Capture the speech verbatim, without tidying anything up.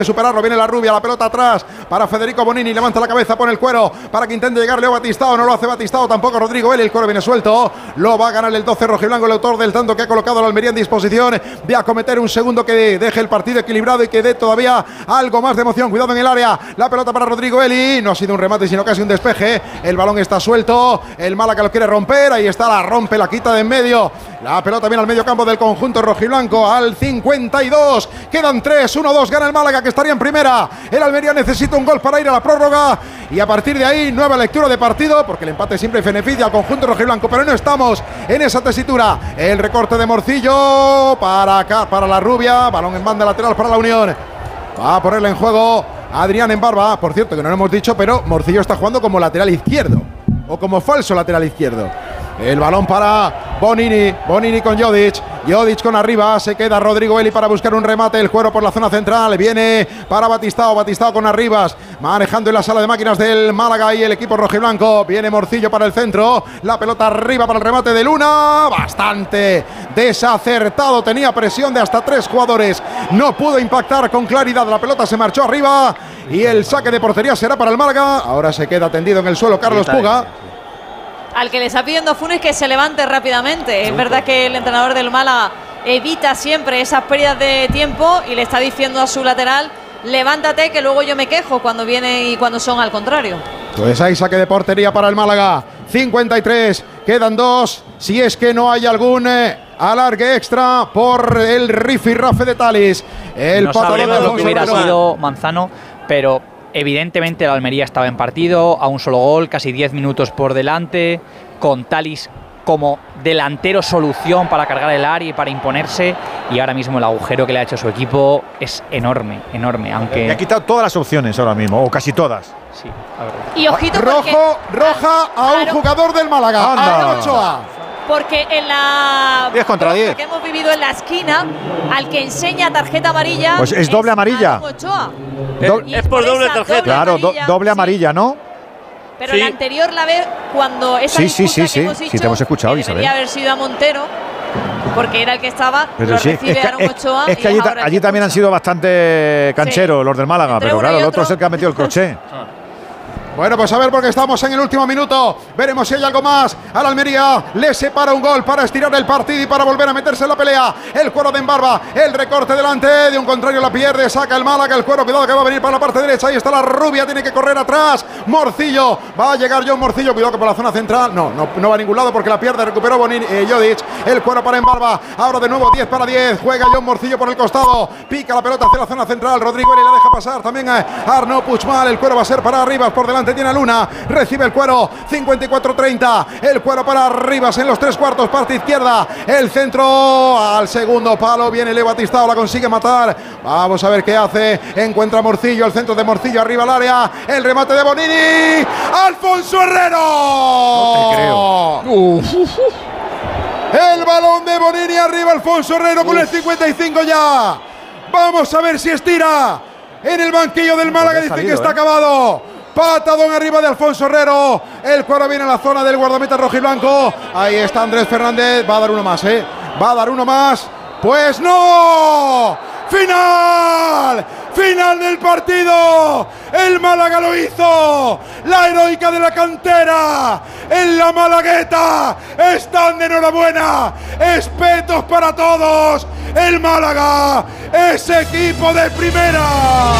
superarlo, viene la rubia, la pelota atrás para Federico Bonini, levanta la cabeza, pone el cuero para que intente llegar Leo Batistao, no lo hace Batistao, tampoco Rodrigo Vélez, el cuero viene suelto, lo va a ganar el doce rojiblanco, el autor del tanto que ha colocado a la Almería en disposición de acometer un segundo que deje el partido equilibrado y que dé todavía algo más de emoción. Cuidado en el área, la pelota para Rodrigo Vélez, no ha sido un remate sino casi un despeje, el balón está suelto, el Málaga lo quiere romper, ahí está, la rompe, la quita de en medio, la pelota viene al medio campo del conjunto rojiblanco al cincuenta y dos, quedan tres, uno dos, gana el Málaga que estaría en primera. El Almería necesita un gol para ir a la prórroga y a partir de ahí nueva lectura de partido porque el empate siempre beneficia al conjunto rojiblanco, pero no estamos en esa tesitura. El recorte de Morcillo para acá, para la rubia, balón en banda lateral para la Unión, va a ponerle en juego Adrián Embarba, por cierto que no lo hemos dicho, pero Morcillo está jugando como lateral izquierdo o como falso lateral izquierdo. El balón para Bonini, Bonini con Jodic, Jodic con arriba, se queda Rodrigo Vélez para buscar un remate, el cuero por la zona central, viene para Batistao, Batistao con Arribas, manejando en la sala de máquinas del Málaga y el equipo rojiblanco, viene Morcillo para el centro, la pelota arriba para el remate de Luna, bastante desacertado, tenía presión de hasta tres jugadores, no pudo impactar con claridad, la pelota se marchó arriba y el saque de portería será para el Málaga, ahora se queda tendido en el suelo Carlos Puga. Al que le está pidiendo a Funes que se levante rápidamente. Es verdad que el entrenador del Málaga evita siempre esas pérdidas de tiempo y le está diciendo a su lateral: levántate que luego yo me quejo cuando vienen y cuando son al contrario. Pues hay saque de portería para el Málaga. cincuenta y tres, quedan dos. Si es que no hay algún eh, alargue extra por el rifirrafe de Talis. El no sabemos lo que hubiera sido Manzano, pero evidentemente la Almería estaba en partido, a un solo gol, casi diez minutos por delante, con Talis como delantero solución para cargar el área y para imponerse, y ahora mismo el agujero que le ha hecho su equipo es enorme, enorme, aunque... Le ha quitado todas las opciones ahora mismo, o casi todas. Sí, a ver. Y ojito porque... Rojo, roja a un claro. jugador del Málaga, a Ochoa. Porque en la diez contra diez que hemos vivido en la esquina, al que enseña tarjeta amarilla, pues es doble amarilla. Ochoa. Es, es por doble tarjeta. Doble claro, do, amarilla, doble amarilla, sí. ¿no? Pero sí. la anterior la ve cuando esa sí, sí, sí, que sí, hemos sí, dicho, te hemos escuchado, que Isabel. debería haber sido a Montero, porque era el que estaba, Pero lo sí, recibe es que, Aaron es, Ochoa. es que y allí, es ahora allí el que también han pulsa. sido bastante cancheros sí. los del Málaga, Entre pero uno claro, y el otro. otro es el que ha metido el crochet. Bueno, pues a ver, porque estamos en el último minuto. Veremos si hay algo más. Al Almería le separa un gol para estirar el partido y para volver a meterse en la pelea. El cuero de Embarba, el recorte delante de un contrario, la pierde, saca el Málaga, el cuero, cuidado que va a venir para la parte derecha. Ahí está la rubia, tiene que correr atrás. Morcillo, va a llegar John Morcillo, cuidado que por la zona central. No, no, no va a ningún lado porque la pierde, recuperó Bonini, eh, Jodic. El cuero para Embarba, ahora de nuevo diez para diez. Juega John Morcillo por el costado, pica la pelota hacia la zona central. Rodrigo y la deja pasar también a Arnaud Puigmal. El cuero va a ser para Arribas, por delante tiene a Luna. Recibe el cuero, cincuenta y cuatro treinta. El cuero para Arribas en los tres cuartos, parte izquierda. El centro al segundo palo. Viene Leo Batistao, la consigue matar. Vamos a ver qué hace. Encuentra Morcillo, el centro de Morcillo arriba al área. El remate de Bonini. ¡Alfonso Herrero! No te creo. Uf. El balón de Bonini arriba, Alfonso Herrero con el cincuenta y cinco ya. Vamos a ver si estira. En el banquillo del Málaga dice salido, que está eh. acabado. Patadón arriba de Alfonso Herrero. El cuero viene a la zona del guardameta rojiblanco. Ahí está Andrés Fernández. Va a dar uno más, ¿eh? Va a dar uno más. Pues no. ¡Final! ¡Final del partido! ¡El Málaga lo hizo! ¡La heroica de la cantera! ¡En la Malagueta! ¡Están de enhorabuena! ¡Espetos para todos! ¡El Málaga es equipo de primera!